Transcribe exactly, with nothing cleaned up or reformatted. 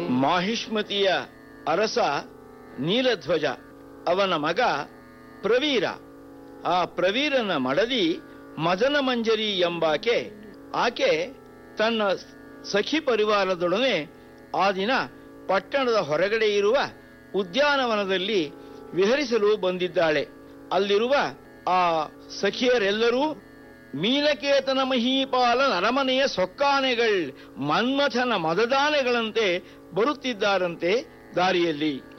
ಮಾಹಿಷ್ಮತಿಯ ಅರಸ ನೀಲಧ್ವಜ, ಅವನ ಮಗ ಪ್ರವೀರ. ಆ ಪ್ರವೀರನ ಮಡದಿ ಮದನ ಮಂಜರಿ ಎಂಬಾಕೆ. ಆಕೆ ತನ್ನ ಸಖಿ ಪರಿವಾರದೊಡನೆ ಆ ದಿನ ಪಟ್ಟಣದ ಹೊರಗಡೆ ಇರುವ ಉದ್ಯಾನವನದಲ್ಲಿ ವಿಹರಿಸಲು ಬಂದಿದ್ದಾಳೆ. ಅಲ್ಲಿರುವ ಆ ಸಖಿಯರೆಲ್ಲರೂ ಮೀನಕೇತನ ಮಹೀಪಾಲನ ಅರಮನೆಯ ಸೊಕ್ಕಾನೆಗಳ್ ಮನ್ಮಥನ ಮದದಾನೆಗಳಂತೆ ಬರುತ್ತಿದ್ದಾರಂತೆ ದಾರಿಯಲ್ಲಿ.